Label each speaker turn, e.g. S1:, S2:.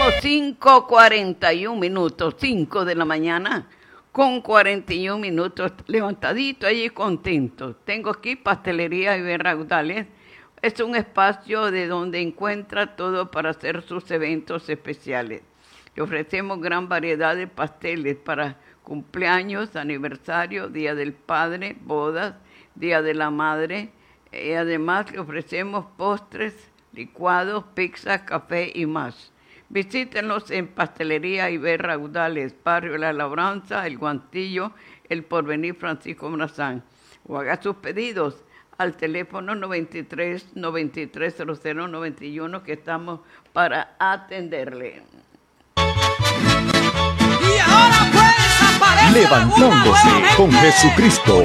S1: 5:41, 5 de la mañana, con 41 minutos, levantadito allí contento. Tengo aquí Pastelería Ibera Raudales. Es un espacio de donde encuentra todo para hacer sus eventos especiales. Le ofrecemos gran variedad de pasteles para cumpleaños, aniversario, Día del Padre, bodas, Día de la Madre. Y además le ofrecemos postres, licuados, pizzas, café y más. Visítenos en Pastelería Ibera Raudales, Barrio La Labranza, El Guantillo, El Porvenir Francisco Morazán. O haga sus pedidos al teléfono 93-9300-91, que estamos para atenderle.
S2: Y ahora pues aparece
S3: Levantándose con Jesucristo.